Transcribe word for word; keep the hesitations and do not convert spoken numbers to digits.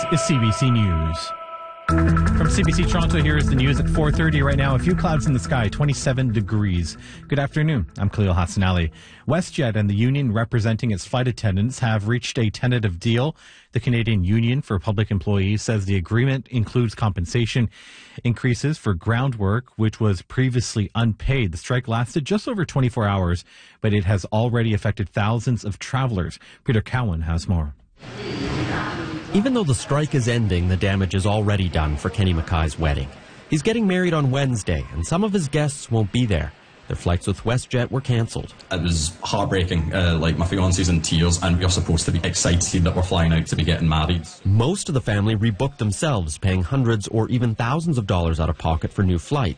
is C B C News. From C B C Toronto, here is the news at four thirty right now. A few clouds in the sky, twenty-seven degrees. Good afternoon. I'm Khalil Hassanali. WestJet and the union representing its flight attendants have reached a tentative deal. The Canadian Union for Public Employees says the agreement includes compensation increases for ground work, which was previously unpaid. The strike lasted just over twenty-four hours, but it has already affected thousands of travelers. Peter Cowan has more. Even though the strike is ending, the damage is already done for Kenny Mackay's wedding. He's getting married on Wednesday, and some of his guests won't be there. Their flights with WestJet were cancelled. It was heartbreaking. Uh, like, my fiance's in tears, and we are supposed to be excited that we're flying out to be getting married. Most of the family rebooked themselves, paying hundreds or even thousands of dollars out of pocket for new flights.